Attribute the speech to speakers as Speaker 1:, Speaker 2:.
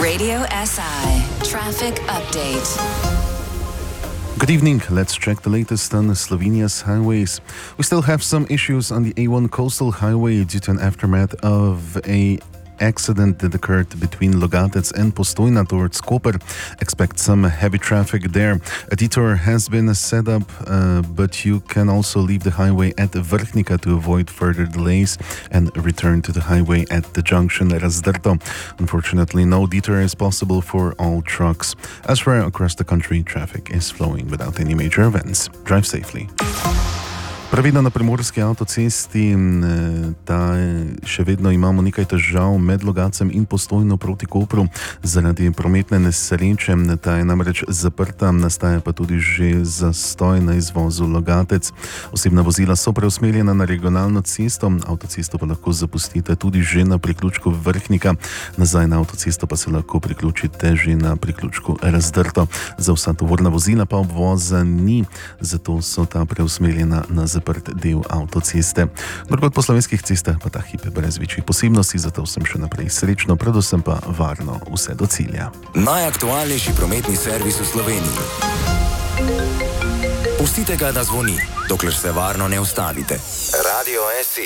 Speaker 1: Radio SI Traffic Update.
Speaker 2: Good evening. Let's check the latest on Slovenia's highways. We still have some issues on the A1 coastal highway due to an aftermath of an accident that occurred between Logatec and Postojna towards Koper. Expect some heavy traffic there. A detour has been set up, but you can also leave the highway at Vrhnika to avoid further delays and return to the highway at the junction Razdrto. Unfortunately, no detour is possible for all trucks. Elsewhere across the country, traffic is flowing without any major events. Drive safely. Pravilno na primorski avtocesti, še vedno imamo nekaj težav med Logatcem in Postojno proti Kopru zaradi prometne nesreče. Ta je namreč zaprta, nastaja pa tudi že zastoj na izvozu Logatec. Osebna vozila so preusmerjena na regionalno cesto, avtocesto pa lahko zapustite tudi že na priključku Vrhnika. Nazaj na avtocesto pa se lahko priključite že na priključku Razdrto. Za vsa tovorna vozila pa obvoza ni, zato so ta preusmerjena na zaprt del avtoceste. Drugod po slovenskih cestah pa ta hip brez večjih posebnosti, zato sem še naprej srečno, predvsem pa varno vse do cilja.
Speaker 3: Najaktualnejši prometni servis v Sloveniji. Pustite ga, da zvoni, dokler se varno ne ustavite. Radio SI.